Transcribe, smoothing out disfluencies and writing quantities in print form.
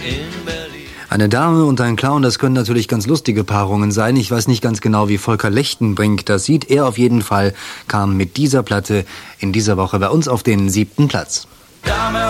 Eine Dame und ein Clown, das können natürlich ganz lustige Paarungen sein. Ich weiß nicht ganz genau, wie Volker Lechtenbrink das sieht. Er auf jeden Fall kam mit dieser Platte in dieser Woche bei uns auf den 7. Platz.